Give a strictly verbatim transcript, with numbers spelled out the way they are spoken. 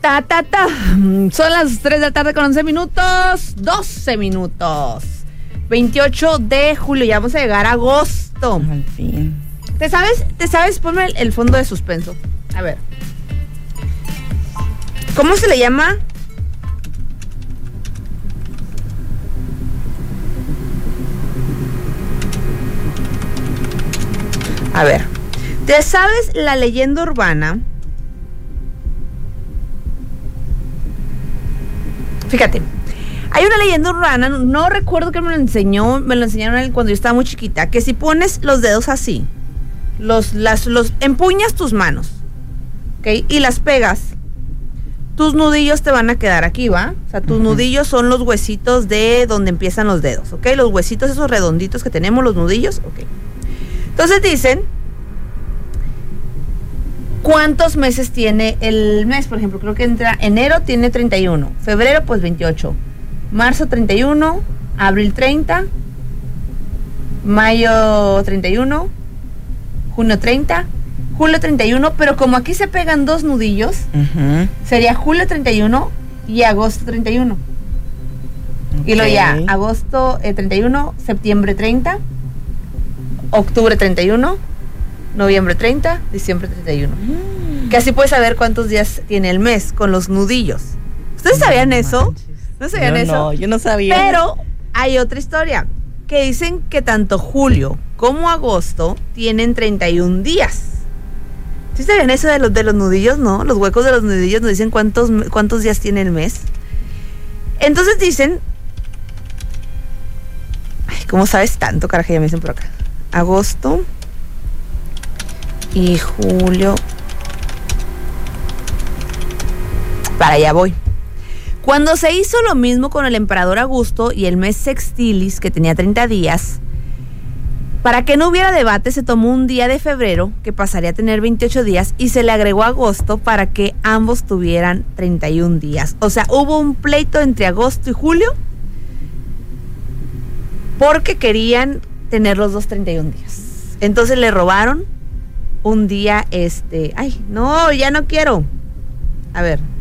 Ta, ta, ta. Son las tres de la tarde con once minutos. doce minutos. veintiocho de julio. Ya vamos a llegar a agosto. Al fin. ¿Te sabes? ¿Te sabes? Ponme el, el fondo de suspenso. A ver. ¿Cómo se le llama? A ver. ¿Te sabes la leyenda urbana? Fíjate, hay una leyenda urbana, no recuerdo que me lo enseñó, me lo enseñaron cuando yo estaba muy chiquita, que si pones los dedos así, los, las, los, empuñas tus manos, ¿ok? Y las pegas, tus nudillos te van a quedar aquí, ¿va? O sea, tus uh-huh. nudillos son los huesitos de donde empiezan los dedos, ¿ok? Los huesitos esos redonditos que tenemos, los nudillos, ¿ok? Entonces dicen, ¿cuántos meses tiene el mes? Por ejemplo, creo que entra enero tiene treinta y uno, febrero pues veintiocho, marzo treinta y uno, abril treinta, mayo treinta y uno, junio treinta, julio treinta y uno, pero como aquí se pegan dos nudillos, uh-huh. sería julio treinta y uno y agosto treinta y uno. Okay. Y luego ya, agosto eh, treinta y uno, septiembre treinta, octubre treinta y uno, noviembre treinta, diciembre treinta y uno. Mm. Que así puedes saber cuántos días tiene el mes con los nudillos. ¿Ustedes no sabían manches. eso? ¿No sabían yo eso? No, yo no sabía. Pero hay otra historia que dicen que tanto julio como agosto tienen treinta y un días. ¿Sí sabían eso de los, de los nudillos? No, los huecos de los nudillos nos dicen cuántos, cuántos días tiene el mes. Entonces dicen... Ay, ¿cómo sabes tanto, carajo? Ya me dicen por acá. Agosto... y julio. Para allá voy. Cuando se hizo lo mismo con el emperador Augusto y el mes Sextilis, que tenía treinta días, para que no hubiera debate, se tomó un día de febrero, que pasaría a tener veintiocho días, y se le agregó agosto para que ambos tuvieran treinta y un días. O sea, hubo un pleito entre agosto y julio porque querían tener los dos treinta y un días. Entonces le robaron un día, este... Ay, no, ya no quiero. A ver...